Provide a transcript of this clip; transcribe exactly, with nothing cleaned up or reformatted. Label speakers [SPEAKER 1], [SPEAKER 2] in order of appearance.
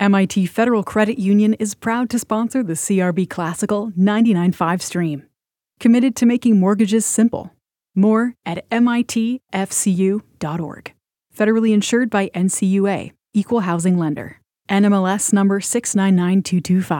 [SPEAKER 1] M I T Federal Credit Union is proud to sponsor the C R B Classical ninety-nine point five stream. Committed to making mortgages simple. More at M I T F C U dot org. Federally insured by N C U A, Equal Housing Lender. N M L S number six nine nine two two five.